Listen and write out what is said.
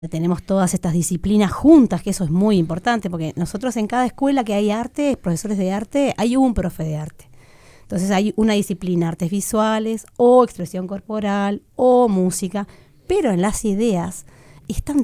tenemos todas estas disciplinas juntas, que eso es muy importante, porque nosotros en cada escuela que hay arte, profesores de arte, hay un profe de arte. Entonces hay una disciplina, artes visuales, o expresión corporal, o música, pero en las ideas están